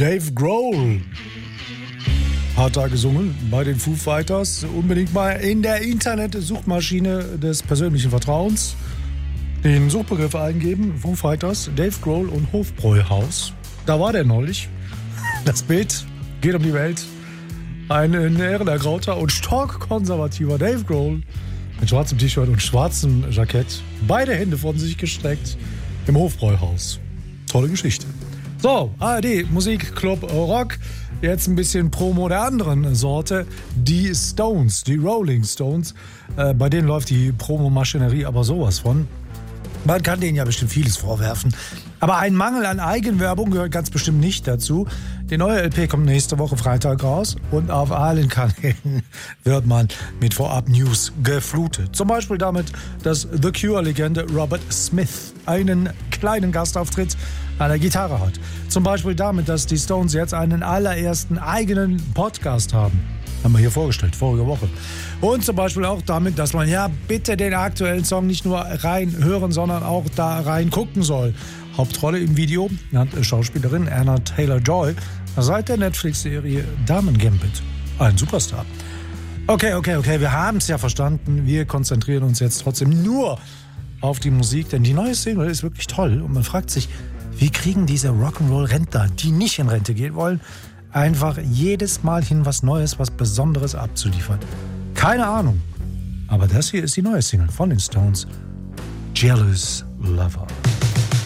Dave Grohl hat da gesungen bei den Foo Fighters. Unbedingt mal in der Internet-Suchmaschine des persönlichen Vertrauens den Suchbegriff eingeben. Foo Fighters, Dave Grohl und Hofbräuhaus. Da war der neulich. Das Bild geht um die Welt. Ein in Ehren ergrauter und stockkonservativer Dave Grohl mit schwarzem T-Shirt und schwarzem Jackett. Beide Hände von sich gestreckt im Hofbräuhaus. Tolle Geschichte. So, ARD, Musik, Club, Rock. Jetzt ein bisschen Promo der anderen Sorte. Die Stones, die Rolling Stones. Bei denen läuft die Promomaschinerie aber sowas von. Man kann denen ja bestimmt vieles vorwerfen. Aber ein Mangel an Eigenwerbung gehört ganz bestimmt nicht dazu. Die neue LP kommt nächste Woche Freitag raus und auf allen Kanälen wird man mit Vorab-News geflutet. Zum Beispiel damit, dass The Cure-Legende Robert Smith einen kleinen Gastauftritt an der Gitarre hat. Zum Beispiel damit, dass die Stones jetzt einen allerersten eigenen Podcast haben. Haben wir hier vorgestellt, vorige Woche. Und zum Beispiel auch damit, dass man ja bitte den aktuellen Song nicht nur rein hören, sondern auch da rein gucken soll. Hauptrolle im Video hat Schauspielerin Anna Taylor-Joy seit der Netflix-Serie Damen Gambit. Ein Superstar. Okay, wir haben es ja verstanden. Wir konzentrieren uns jetzt trotzdem nur auf die Musik, denn die neue Single ist wirklich toll. Und man fragt sich, wie kriegen diese Rock'n'Roll-Rentner, die nicht in Rente gehen wollen, einfach jedes Mal hin was Neues, was Besonderes abzuliefern. Keine Ahnung. Aber das hier ist die neue Single von den Stones. Jealous Lover.